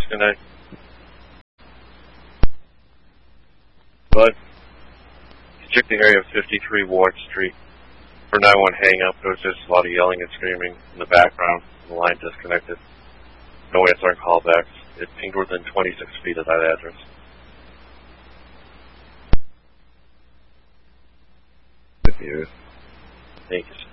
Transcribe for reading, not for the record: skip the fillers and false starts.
Good night. Bud, check the area of 53 Ward Street. For 911 hang up, there was just a lot of yelling and screaming in the background. The line disconnected. No answer on callbacks. It pinged within 26 feet of that address. Thank you. Thank you, sir.